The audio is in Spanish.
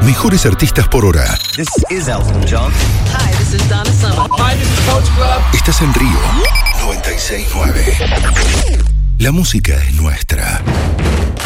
Mejores artistas por hora. This is Elton John. Hi, this is Donna Summer. Hi, this is Coach Club. Estás en Río 96.9. La música es nuestra.